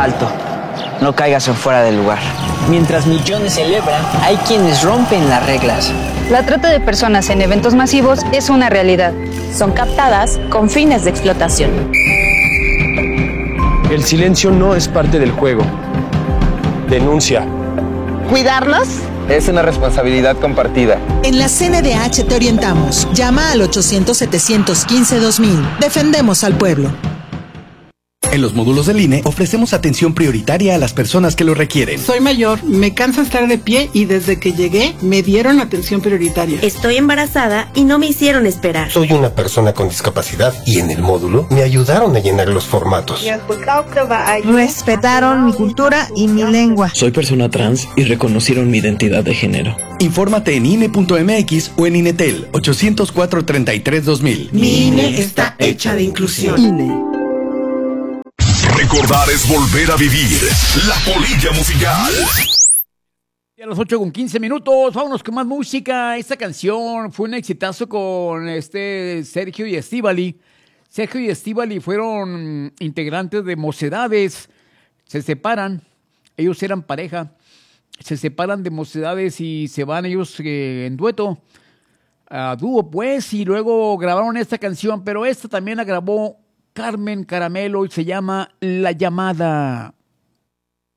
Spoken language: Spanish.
Alto, no caigas en fuera del lugar. Mientras millones celebran, hay quienes rompen las reglas. La trata de personas en eventos masivos es una realidad. Son captadas con fines de explotación. El silencio no es parte del juego. Denuncia. ¿Cuidarnos? Es una responsabilidad compartida. En la CNDH te orientamos. Llama al 800-715-2000. Defendemos al pueblo. En los módulos del INE ofrecemos atención prioritaria a las personas que lo requieren. Soy mayor, me cansa estar de pie y desde que llegué me dieron atención prioritaria. Estoy embarazada y no me hicieron esperar. Soy una persona con discapacidad y en el módulo me ayudaron a llenar los formatos. Respetaron mi cultura y mi lengua. Soy persona trans y reconocieron mi identidad de género. Infórmate en INE.mx o en INETEL 804-33-2000. Mi INE está hecha de inclusión. INE. Recordar es volver a vivir. La Polilla Musical. A las 8:15, vámonos con más música. Esta canción fue un exitazo con Sergio y Estíbali. Sergio y Estíbali fueron integrantes de Mocedades. Se separan, ellos eran pareja. Se separan de Mocedades y se van ellos en dueto, a dúo pues, y luego grabaron esta canción, pero esta también la grabó Carmen Caramelo y se llama La Llamada.